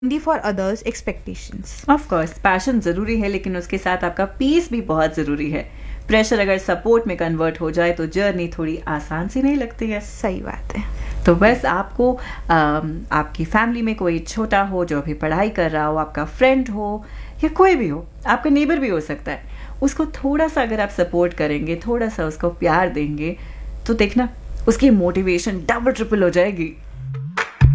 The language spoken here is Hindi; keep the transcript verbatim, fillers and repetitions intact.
For others expectations. Of course passion ज़रूरी है, लेकिन उसके साथ आपका पीस भी बहुत ज़रूरी है। प्रेशर अगर सपोर्ट में कन्वर्ट हो जाए तो जर्नी थोड़ी आसान सी नहीं लगती है। सही बात है। तो बस आपको आम, आपकी फैमिली में कोई छोटा हो जो अभी पढ़ाई कर रहा हो, आपका फ्रेंड हो या कोई भी हो, आपका नेबर भी हो सकता है, उसको थोड़ा सा अगर आप सपोर्ट करेंगे, थोड़ा सा उसको प्यार देंगे, तो देखना उसकी मोटिवेशन डबल ट्रिपल हो जाएगी।